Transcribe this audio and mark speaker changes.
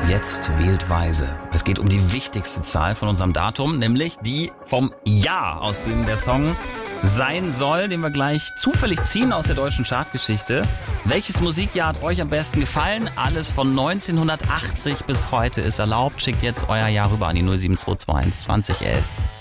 Speaker 1: Jetzt wählt weise. Es geht um die wichtigste Zahl von unserem Datum, nämlich die vom Jahr, aus dem der Song sein soll, den wir gleich zufällig ziehen aus der deutschen Chartgeschichte. Welches Musikjahr hat euch am besten gefallen? Alles von 1980 bis heute ist erlaubt. Schickt jetzt euer Jahr rüber an die 07221 2011.